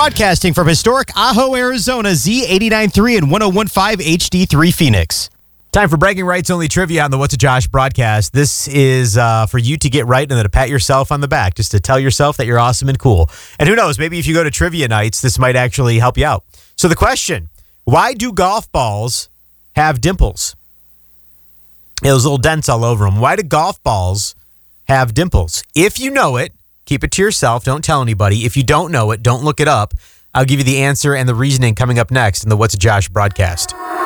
Broadcasting from historic Ajo, Arizona, Z89.3 and 101.5 HD3 Phoenix. Time for bragging rights only trivia on the What's a Josh broadcast. This is for you to get right and then to pat yourself on the back, just to tell yourself that you're awesome and cool. And who knows, maybe if you go to trivia nights, this might actually help you out. So the question, why do golf balls have dimples? Those little dents all over them. Why do golf balls have dimples? If you know it, keep it to yourself. Don't tell anybody. If you don't know it, don't look it up. I'll give you the answer and the reasoning coming up next in the What's a Josh broadcast.